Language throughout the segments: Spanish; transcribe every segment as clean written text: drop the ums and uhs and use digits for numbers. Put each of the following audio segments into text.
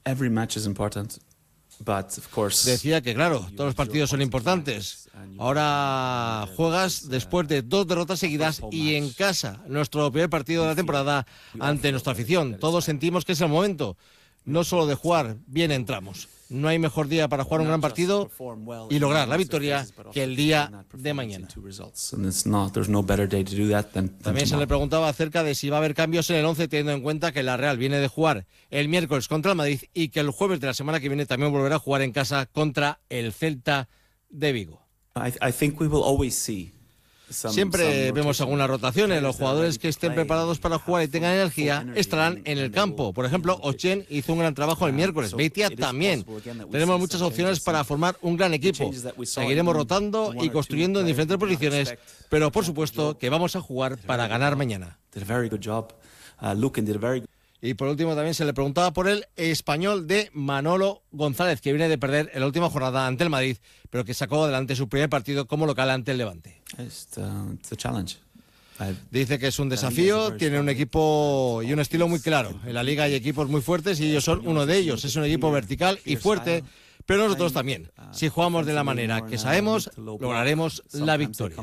Every match is important. Decía que, claro, todos los partidos son importantes. Ahora juegas después de 2 derrotas seguidas y en casa. Nuestro primer partido de la temporada ante nuestra afición. Todos sentimos que es el momento, no solo de jugar, bien entramos. No hay mejor día para jugar un gran partido y lograr la victoria que el día de mañana. También se le preguntaba acerca de si va a haber cambios en el 11, teniendo en cuenta que la Real viene de jugar el miércoles contra el Madrid y que el jueves de la semana que viene también volverá a jugar en casa contra el Celta de Vigo. Siempre vemos algunas rotaciones. Los jugadores que estén preparados para jugar y tengan energía estarán en el campo. Por ejemplo, Ochen hizo un gran trabajo el miércoles. Beitia también. Tenemos muchas opciones para formar un gran equipo. Seguiremos rotando y construyendo en diferentes posiciones, pero por supuesto que vamos a jugar para ganar mañana. Y por último también se le preguntaba por el Español de Manolo González, que viene de perder en la última jornada ante el Madrid, pero que sacó adelante su primer partido como local ante el Levante. Dice que es un desafío, tiene un equipo y un estilo muy claro. En la liga hay equipos muy fuertes y ellos son uno de ellos. Es un equipo vertical y fuerte, pero nosotros también. Si jugamos de la manera que sabemos, lograremos la victoria.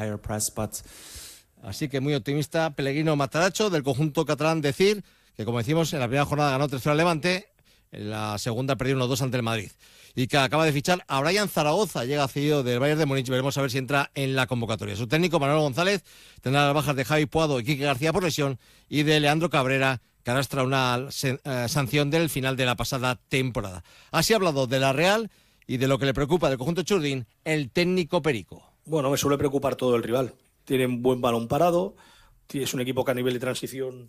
Así que muy optimista Pellegrino Matarazzo del conjunto catalán. Decir que, como decimos, en la primera jornada ganó 3-0 al Levante, en la segunda perdió 1-2 ante el Madrid. Y que acaba de fichar a Brian Zaragoza, llega cedido del Bayern de Múnich. Veremos a ver si entra en la convocatoria. Su técnico, Manolo González, tendrá las bajas de Javi Puado y Quique García por lesión y de Leandro Cabrera, que arrastra una sanción del final de la pasada temporada. Así ha hablado de la Real y de lo que le preocupa del conjunto Churdin, el técnico Perico. Bueno, me suele preocupar todo el rival. Tienen buen balón parado, es un equipo que a nivel de transición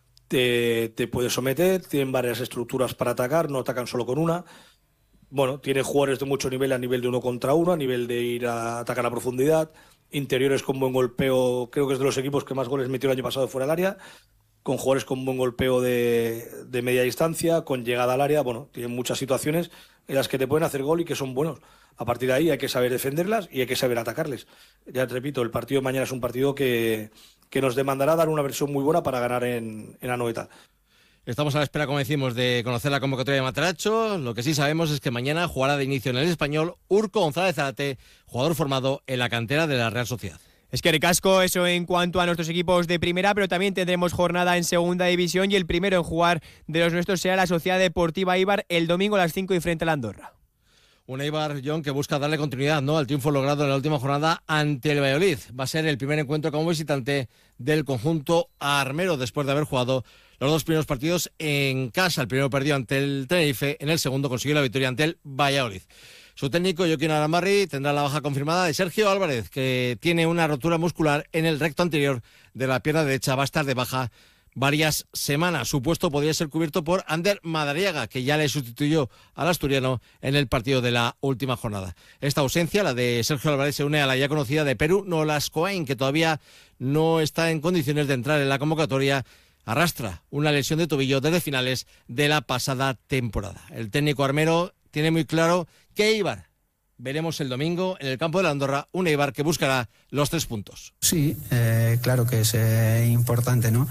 te puede someter, tienen varias estructuras para atacar, no atacan solo con una. Bueno, tiene jugadores de mucho nivel a nivel de 1 contra 1, a nivel de ir a atacar a profundidad, interiores con buen golpeo, creo que es de los equipos que más goles metió el año pasado fuera del área, con jugadores con buen golpeo de media distancia, con llegada al área. Bueno, tienen muchas situaciones en las que te pueden hacer gol y que son buenos. A partir de ahí hay que saber defenderlas y hay que saber atacarles. Ya te repito, el partido de mañana es un partido que nos demandará dar una versión muy buena para ganar en Anoeta. Estamos a la espera, como decimos, de conocer la convocatoria de Matarazzo. Lo que sí sabemos es que mañana jugará de inicio en el Español Urko González Zarate, jugador formado en la cantera de la Real Sociedad. Es que ricasco eso en cuanto a nuestros equipos de primera, pero también tendremos jornada en segunda división y el primero en jugar de los nuestros será la Sociedad Deportiva Eibar el domingo a las 5 y frente a la Andorra. Un Eibar, John, que busca darle continuidad, ¿no?, al triunfo logrado en la última jornada ante el Valladolid. Va a ser el primer encuentro como visitante del conjunto armero después de haber jugado los 2 primeros partidos en casa. El primero perdió ante el Tenerife, en el segundo consiguió la victoria ante el Valladolid. Su técnico, Joaquín Arambarri, tendrá la baja confirmada de Sergio Álvarez, que tiene una rotura muscular en el recto anterior de la pierna derecha. Va a estar de baja varias semanas. Su puesto podría ser cubierto por Ander Madariaga, que ya le sustituyó al asturiano en el partido de la última jornada. Esta ausencia, la de Sergio Álvarez, se une a la ya conocida de Perú, Nolascoain, que todavía no está en condiciones de entrar en la convocatoria. Arrastra una lesión de tobillo desde finales de la pasada temporada. El técnico armero tiene muy claro que Eibar veremos el domingo en el campo de la Andorra, un Eibar que buscará los 3 puntos. Sí, claro que es importante, ¿no?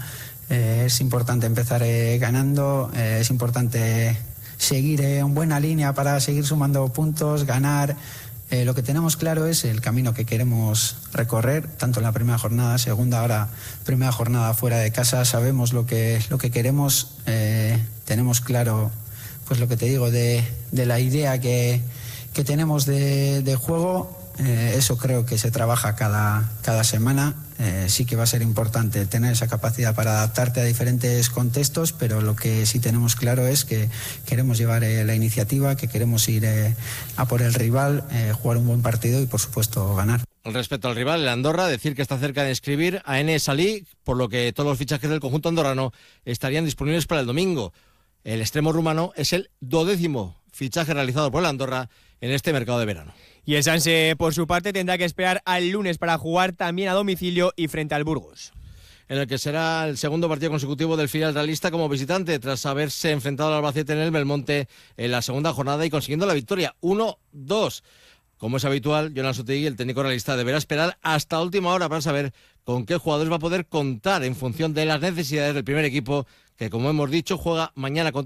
Es importante empezar ganando, es importante seguir en buena línea para seguir sumando puntos, ganar. Lo que tenemos claro es el camino que queremos recorrer, tanto en la primera jornada, segunda, ahora primera jornada fuera de casa. Sabemos lo que queremos, tenemos claro, pues lo que te digo, de la idea que tenemos de juego. Eso creo que se trabaja cada semana. Sí que va a ser importante tener esa capacidad para adaptarte a diferentes contextos, pero lo que sí tenemos claro es que queremos llevar la iniciativa, que queremos ir a por el rival, jugar un buen partido y por supuesto ganar. Respecto al rival, el Andorra, decir que está cerca de inscribir a Enes Ali, por lo que todos los fichajes del conjunto andorrano estarían disponibles para el domingo. El extremo rumano es el 12º fichaje realizado por el Andorra en este mercado de verano. Y el Sanse, por su parte, tendrá que esperar al lunes para jugar también a domicilio y frente al Burgos. En el que será el segundo partido consecutivo del filial realista como visitante, tras haberse enfrentado al Albacete en el Belmonte en la segunda jornada y consiguiendo la victoria 1-2. Como es habitual, Jonan Sotegui, el técnico realista, deberá esperar hasta última hora para saber con qué jugadores va a poder contar en función de las necesidades del primer equipo, que, como hemos dicho, juega mañana contra